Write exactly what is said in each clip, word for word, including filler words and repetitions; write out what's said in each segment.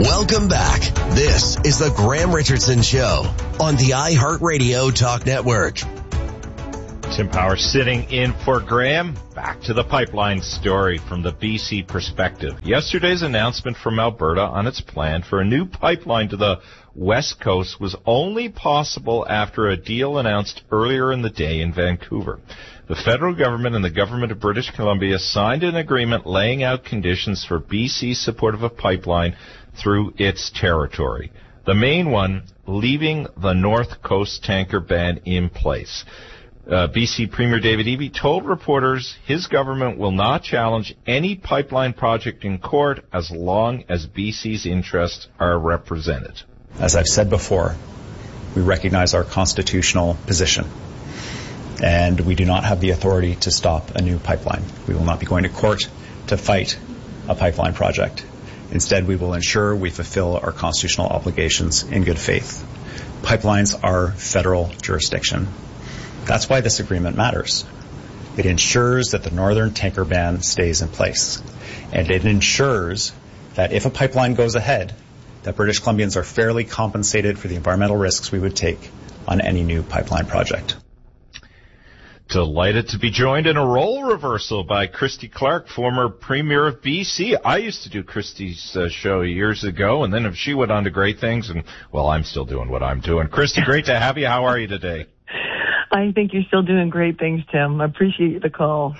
Welcome back. This is the Graham Richardson Show on the iHeartRadio Talk Network. Tim Power sitting in for Graham. Back to the pipeline story from the B C perspective. Yesterday's announcement from Alberta on its plan for a new pipeline to the West Coast was only possible after a deal announced earlier in the day in Vancouver. The federal government and the government of British Columbia signed an agreement laying out conditions for B C's support of a pipeline through its territory. The main one, leaving the North Coast tanker ban in place. Uh, B C Premier David Eby told reporters his government will not challenge any pipeline project in court as long as B C's interests are represented. As I've said before, we recognize our constitutional position, and we do not have the authority to stop a new pipeline. We will not be going to court to fight a pipeline project. Instead, we will ensure we fulfill our constitutional obligations in good faith. Pipelines are federal jurisdiction. That's why this agreement matters. It ensures that the northern tanker ban stays in place. And it ensures that if a pipeline goes ahead, that British Columbians are fairly compensated for the environmental risks we would take on any new pipeline project. Delighted to be joined in a role reversal by Christy Clark, former Premier of B C. I used to do Christy's uh, show years ago, and then she went on to great things, and, well, I'm still doing what I'm doing. Christy, great to have you. How are you today? I think you're still doing great things, Tim. I appreciate the call.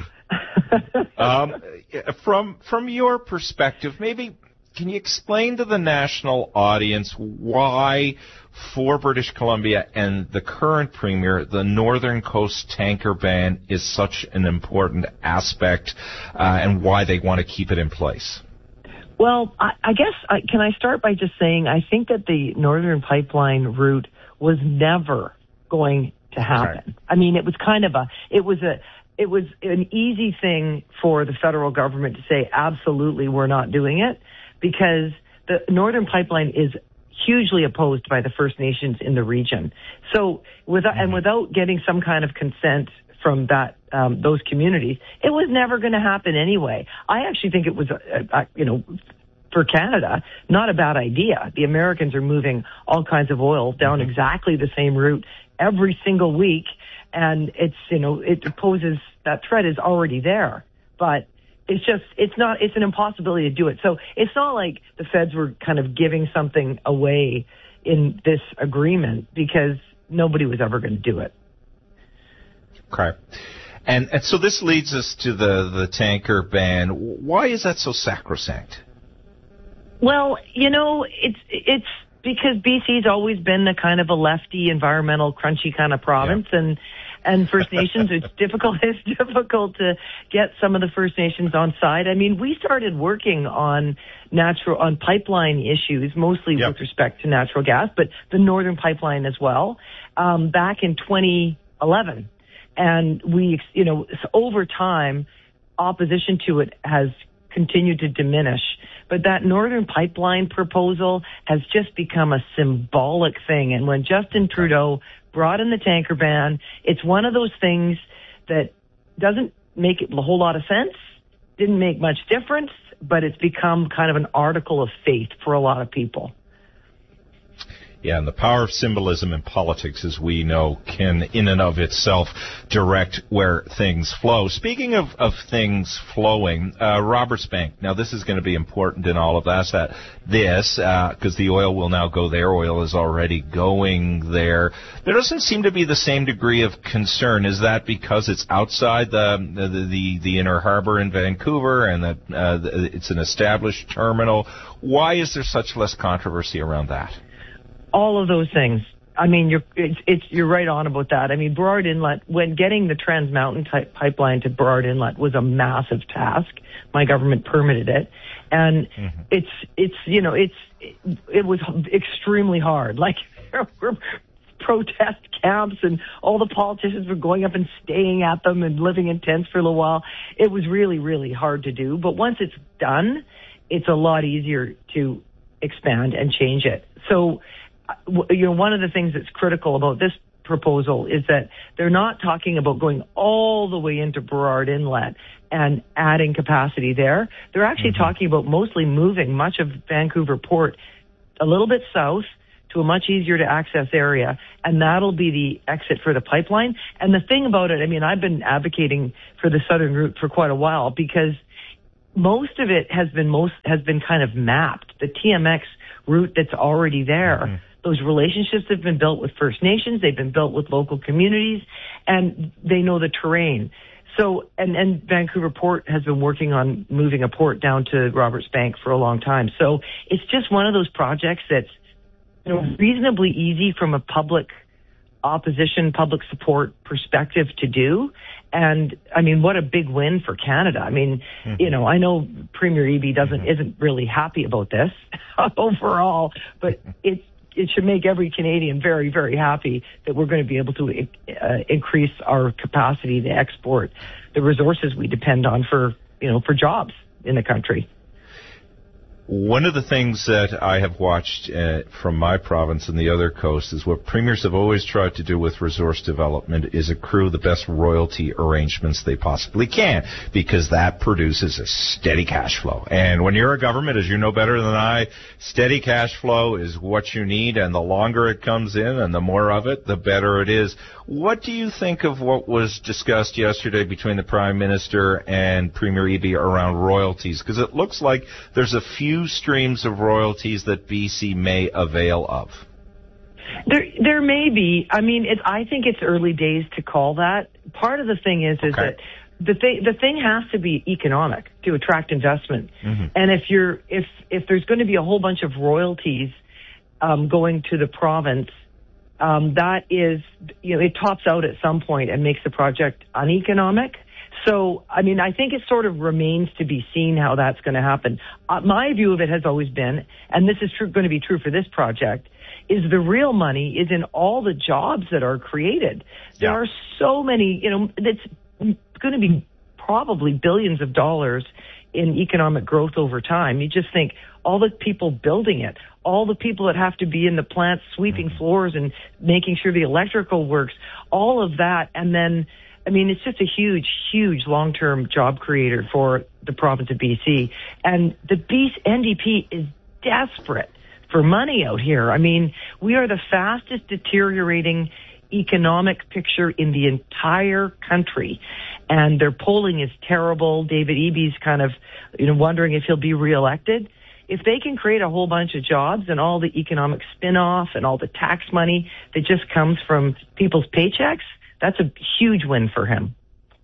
um, from from your perspective, maybe can you explain to the national audience why, for British Columbia and the current Premier, the Northern Coast tanker ban is such an important aspect uh, and why they want to keep it in place? Well, I, I guess, I, can I start by just saying I think that the Northern Pipeline route was never going to happen. Right. I mean, it was kind of a, it was a, it was an easy thing for the federal government to say, absolutely, we're not doing it, because the Northern Pipeline is hugely opposed by the First Nations in the region. So, without, and without getting some kind of consent from that, um, those communities, it was never going to happen anyway. I actually think it was, a, a, you know, for Canada, not a bad idea. The Americans are moving all kinds of oil down mm-hmm. exactly the same route every single week, and it's, you know, it poses, that threat is already there, but it's just, it's not, it's an impossibility to do it. So it's not like the feds were kind of giving something away in this agreement, because nobody was ever going to do it. Okay. And, and so this leads us to the, the tanker ban. Why is that so sacrosanct? Well, you know, it's, it's, because B C's always been a kind of a lefty, environmental, crunchy kind of province, yeah. and and First Nations, it's difficult. It's difficult to get some of the First Nations on side. I mean, we started working on natural on pipeline issues, mostly yep. with respect to natural gas, but the Northern Pipeline as well, um, back in twenty eleven, and we, you know, over time, opposition to it has continued to diminish. But that Northern Pipeline proposal has just become a symbolic thing. And when Justin Trudeau brought in the tanker ban, it's one of those things that doesn't make a whole lot of sense, didn't make much difference, but it's become kind of an article of faith for a lot of people. Yeah, and the power of symbolism in politics, as we know, can in and of itself direct where things flow. Speaking of, of things flowing, uh, Roberts Bank. Now, this is going to be important in all of that. that this, because uh, the oil will now go there. Oil is already going there. There doesn't seem to be the same degree of concern. Is that because it's outside the the, the, the inner harbor in Vancouver and that uh, it's an established terminal? Why is there such less controversy around that? All of those things. I mean, you're it's, it's you're right on about that. I mean, Burrard Inlet, when getting the Trans Mountain type pipeline to Burrard Inlet was a massive task. My government permitted it, and mm-hmm. it's it's you know it's it, it was extremely hard. Like there were protest camps, and all the politicians were going up and staying at them and living in tents for a little while. It was really really hard to do. But once it's done, it's a lot easier to expand and change it. So. You know, one of the things that's critical about this proposal is that they're not talking about going all the way into Burrard Inlet and adding capacity there. They're actually mm-hmm. talking about mostly moving much of Vancouver Port a little bit south to a much easier to access area, and that'll be the exit for the pipeline. And the thing about it, I mean, I've been advocating for the southern route for quite a while because most of it has been most has been kind of mapped. The T M X route that's already there. Mm-hmm. Those relationships have been built with First Nations, they've been built with local communities, and they know the terrain. So, and, and Vancouver Port has been working on moving a port down to Roberts Bank for a long time. So it's just one of those projects that's, you know, reasonably easy from a public opposition, public support perspective to do. And I mean, what a big win for Canada. I mean, mm-hmm. you know, I know Premier Eby doesn't, mm-hmm. isn't really happy about this overall, but it, it should make every Canadian very, very happy that we're going to be able to uh, increase our capacity to export the resources we depend on for, you know, for jobs in the country. One of the things that I have watched uh, from my province and the other coast is what premiers have always tried to do with resource development is accrue the best royalty arrangements they possibly can, because that produces a steady cash flow. And when you're a government, as you know better than I, steady cash flow is what you need, and the longer it comes in and the more of it, the better it is. What do you think of what was discussed yesterday between the Prime Minister and Premier Eby around royalties? Because it looks like there's a few streams of royalties that B C may avail of. There, there may be. I mean, it, I think it's early days to call that. Part of the thing is, is okay. that the thing, the thing has to be economic to attract investment. Mm-hmm. And if you're, if, if there's going to be a whole bunch of royalties um, going to the province, um, that is, you know, it tops out at some point and makes the project uneconomic. So, I mean, I think it sort of remains to be seen how that's going to happen. Uh, my view of it has always been, and this is true, going to be true for this project, is the real money is in all the jobs that are created. Yeah. There are so many, you know, it's going to be probably billions of dollars in economic growth over time. You just think all the people building it, all the people that have to be in the plants sweeping mm-hmm. floors and making sure the electrical works, all of that, and then I mean, it's just a huge, huge long-term job creator for the province of B C. And the N D P is desperate for money out here. I mean, we are the fastest deteriorating economic picture in the entire country. And their polling is terrible. David Eby's kind of, you know, wondering if he'll be reelected. If they can create a whole bunch of jobs and all the economic spin-off and all the tax money that just comes from people's paychecks, that's a huge win for him.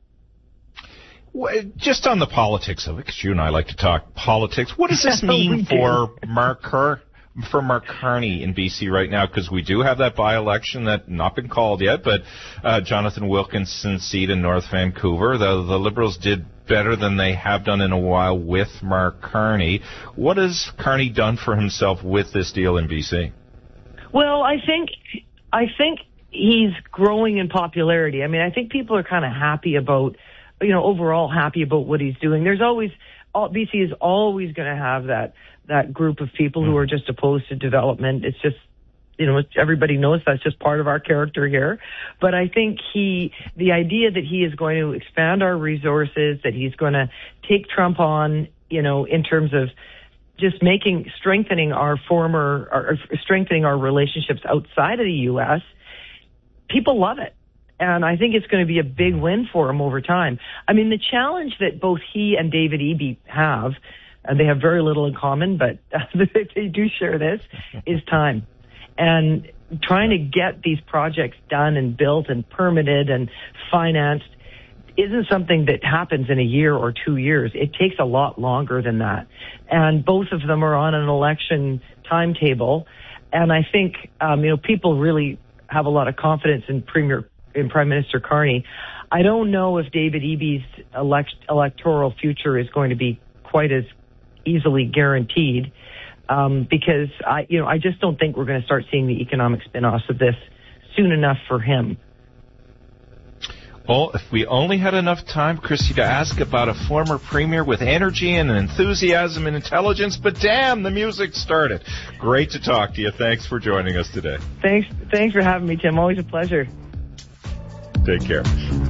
Well, just on the politics of it, because you and I like to talk politics, what does this mean for Mark Car- for Mark Carney in B C right now? Because we do have that by-election that not been called yet, but uh, Jonathan Wilkinson's seat in North Vancouver, the, the Liberals did better than they have done in a while with Mark Carney. What has Carney done for himself with this deal in B C? Well, I think, I think he's growing in popularity. I mean, I think people are kind of happy about, you know, overall happy about what he's doing. There's always, B C is always going to have that, that group of people who are just opposed to development. It's just, you know, everybody knows that's just part of our character here. But I think he, the idea that he is going to expand our resources, that he's going to take Trump on, you know, in terms of just making, strengthening our former, or strengthening our relationships outside of the U S, people love it. And I think it's going to be a big win for him over time. I mean, the challenge that both he and David Eby have, and they have very little in common, but they do share this, is time. And trying to get these projects done and built and permitted and financed isn't something that happens in a year or two years. It takes a lot longer than that. And both of them are on an election timetable. And I think, um, you know, people really have a lot of confidence in Premier, in Prime Minister Carney. I don't know if David Eby's elect, electoral future is going to be quite as easily guaranteed, um, because I, you know, I just don't think we're going to start seeing the economic spin-offs of this soon enough for him. Oh, if we only had enough time, Chrissy, to ask about a former premier with energy and enthusiasm and intelligence, but damn, the music started. Great to talk to you. Thanks for joining us today. Thanks, thanks for having me, Tim. Always a pleasure. Take care.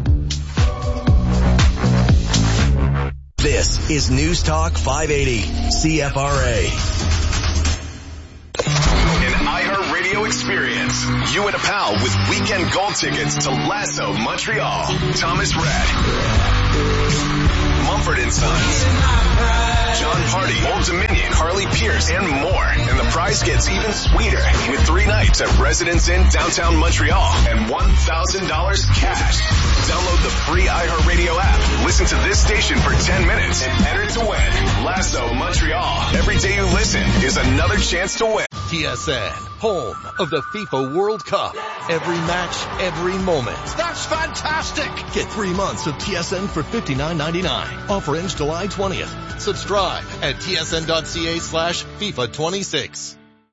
This is News Talk five eighty, C F R A. An iHeartRadio experience. You and a pal with weekend gold tickets to Lasso Montreal. Thomas Rhett. Mumford and Sons. John Party, Old Dominion, Carly Pierce, and more. And the prize gets even sweeter with three nights at Residence Inn downtown Montreal and one thousand dollars cash. Download the free iHeartRadio app. Listen to this station for ten minutes and enter to win. Lasso Montreal. Every day you listen is another chance to win. T S N, home of the FIFA World Cup. Every match, every moment. That's fantastic! Get three months of T S N for fifty-nine ninety-nine. Offer ends July twentieth. Subscribe at tsn.ca slash FIFA 26.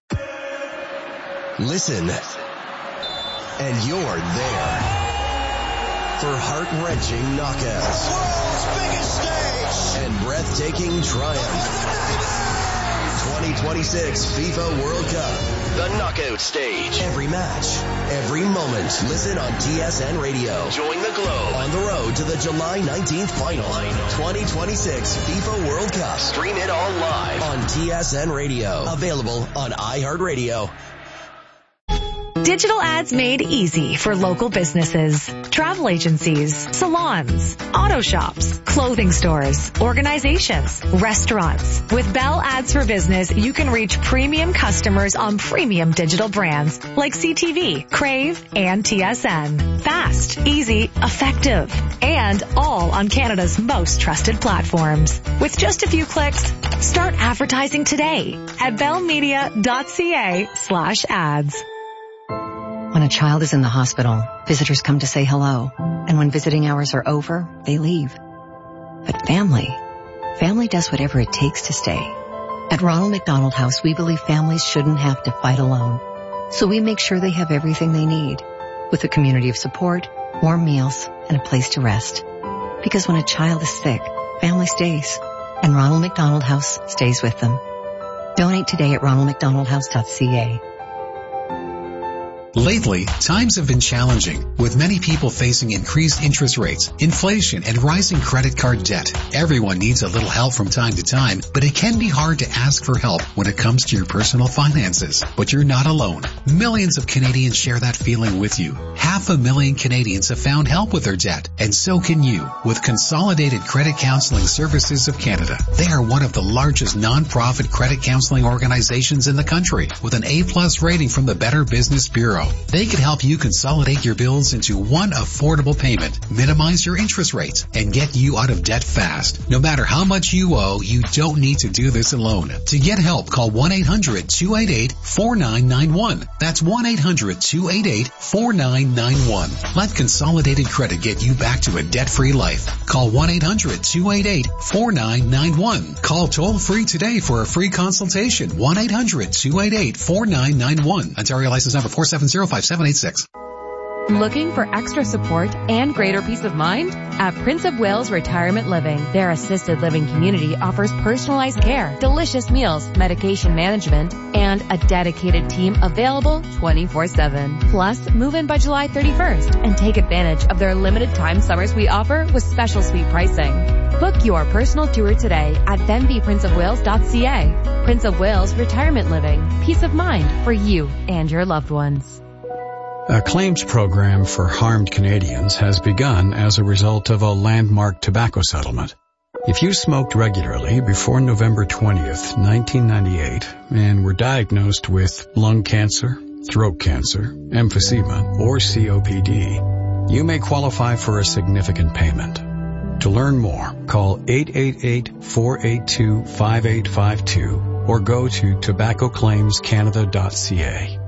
Listen, and you're there for heart-wrenching knockouts. The world's biggest stage! And breathtaking triumph. twenty twenty-six FIFA World Cup. The knockout stage. Every match, every moment. Listen on T S N Radio. Join the globe on the road to the July nineteenth final. twenty twenty-six FIFA World Cup. Stream it all live on T S N Radio. Available on iHeartRadio. Digital ads made easy for local businesses, travel agencies, salons, auto shops, clothing stores, organizations, restaurants. With Bell Ads for Business, you can reach premium customers on premium digital brands like C T V, Crave, and T S N. Fast, easy, effective, and all on Canada's most trusted platforms. With just a few clicks, start advertising today at bellmedia.ca slash ads. When a child is in the hospital, visitors come to say hello. And when visiting hours are over, they leave. But family, family does whatever it takes to stay. At Ronald McDonald House, we believe families shouldn't have to fight alone. So we make sure they have everything they need, with a community of support, warm meals, and a place to rest. Because when a child is sick, family stays. And Ronald McDonald House stays with them. Donate today at ronald mcdonald house dot c a. Lately, times have been challenging, with many people facing increased interest rates, inflation, and rising credit card debt. Everyone needs a little help from time to time, but it can be hard to ask for help when it comes to your personal finances. But you're not alone. Millions of Canadians share that feeling with you. Half a million Canadians have found help with their debt, and so can you, with Consolidated Credit Counseling Services of Canada. They are one of the largest non-profit credit counseling organizations in the country, with an A-plus rating from the Better Business Bureau. They can help you consolidate your bills into one affordable payment, minimize your interest rates, and get you out of debt fast. No matter how much you owe, you don't need to do this alone. To get help, call one eight hundred two eight eight four nine nine one. That's one eight hundred two eight eight four nine nine one. Let Consolidated Credit get you back to a debt-free life. Call one eight hundred two eight eight four nine nine one. Call toll-free today for a free consultation. one eight hundred two eight eight four nine nine one. Ontario license number four seven zero five seven eight six. Looking for extra support and greater peace of mind? At Prince of Wales Retirement Living, their assisted living community offers personalized care, delicious meals, medication management, and a dedicated team available twenty-four seven. Plus, move in by July thirty-first and take advantage of their limited time summer suite offer with special suite pricing. Book your personal tour today at benvie prince of wales dot c a. Prince of Wales Retirement Living. Peace of mind for you and your loved ones. A claims program for harmed Canadians has begun as a result of a landmark tobacco settlement. If you smoked regularly before November twentieth, nineteen ninety-eight, and were diagnosed with lung cancer, throat cancer, emphysema, or C O P D, you may qualify for a significant payment. To learn more, call eight eight eight, four eight two, five eight five two or go to tobacco claims canada dot c a.